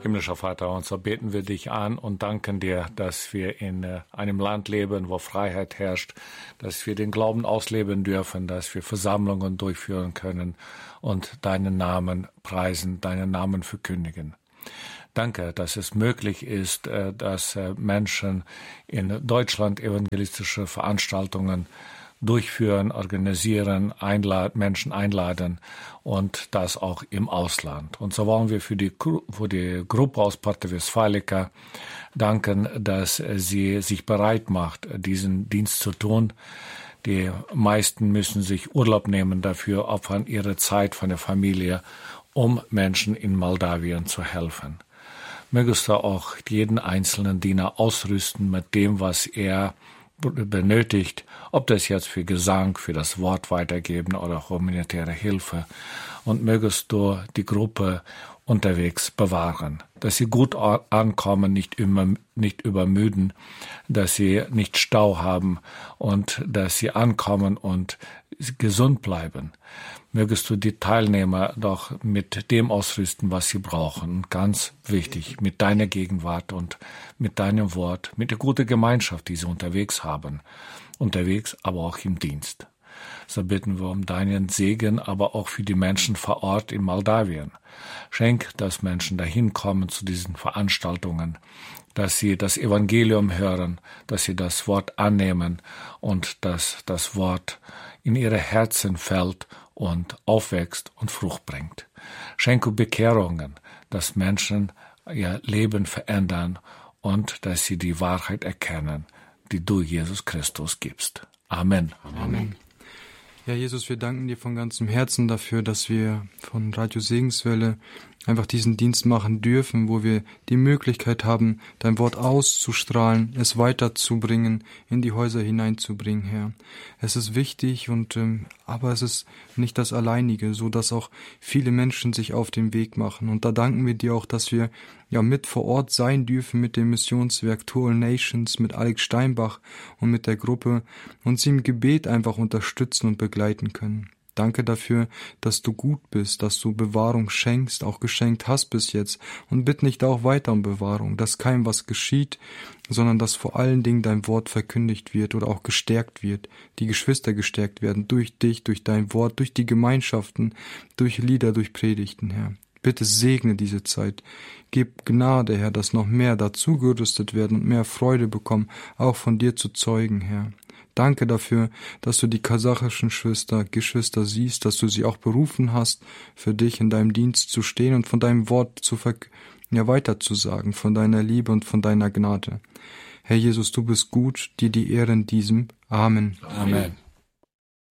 Himmlischer Vater, und so beten wir dich an und danken dir, dass wir in einem Land leben, wo Freiheit herrscht, dass wir den Glauben ausleben dürfen, dass wir Versammlungen durchführen können und deinen Namen preisen, deinen Namen verkündigen. Danke, dass es möglich ist, dass Menschen in Deutschland evangelistische Veranstaltungen durchführen, organisieren, Menschen einladen und das auch im Ausland. Und so wollen wir für die Gruppe aus Porta Westfalica danken, dass sie sich bereit macht, diesen Dienst zu tun. Die meisten müssen sich Urlaub nehmen dafür, opfern ihre Zeit von der Familie, um Menschen in Moldawien zu helfen. Mögest du auch jeden einzelnen Diener ausrüsten mit dem, was er benötigt, ob das jetzt für Gesang, für das Wort weitergeben oder humanitäre Hilfe. Und mögest du die Gruppe unterwegs bewahren, dass sie gut ankommen, nicht übermüden, dass sie nicht Stau haben und dass sie ankommen und gesund bleiben. Mögest du die Teilnehmer doch mit dem ausrüsten, was sie brauchen. Und ganz wichtig, mit deiner Gegenwart und mit deinem Wort, mit der guten Gemeinschaft, die sie unterwegs haben. Unterwegs, aber auch im Dienst. So bitten wir um deinen Segen, aber auch für die Menschen vor Ort in Moldawien. Schenk, dass Menschen dahin kommen zu diesen Veranstaltungen, dass sie das Evangelium hören, dass sie das Wort annehmen und dass das Wort in ihre Herzen fällt und aufwächst und Frucht bringt. Schenke Bekehrungen, dass Menschen ihr Leben verändern und dass sie die Wahrheit erkennen, die du, Jesus Christus, gibst. Amen. Amen. Ja, Jesus, wir danken dir von ganzem Herzen dafür, dass wir von Radio Segenswelle einfach diesen Dienst machen dürfen, wo wir die Möglichkeit haben, dein Wort auszustrahlen, es weiterzubringen, in die Häuser hineinzubringen, Herr. Es ist wichtig aber es ist nicht das Alleinige, so dass auch viele Menschen sich auf den Weg machen. Und da danken wir dir auch, dass wir mit vor Ort sein dürfen mit dem Missionswerk To All Nations, mit Alex Steinbach und mit der Gruppe und sie im Gebet einfach unterstützen und begleiten können. Danke dafür, dass du gut bist, dass du Bewahrung schenkst, auch geschenkt hast bis jetzt. Und bitte nicht auch weiter um Bewahrung, dass keinem was geschieht, sondern dass vor allen Dingen dein Wort verkündigt wird oder auch gestärkt wird. Die Geschwister gestärkt werden durch dich, durch dein Wort, durch die Gemeinschaften, durch Lieder, durch Predigten, Herr. Bitte segne diese Zeit. Gib Gnade, Herr, dass noch mehr dazu gerüstet werden und mehr Freude bekommen, auch von dir zu zeugen, Herr. Danke dafür, dass du die kasachischen Geschwister siehst, dass du sie auch berufen hast, für dich in deinem Dienst zu stehen und von deinem Wort weiterzusagen, von deiner Liebe und von deiner Gnade. Herr Jesus, du bist gut, dir die Ehre in diesem. Amen. Amen.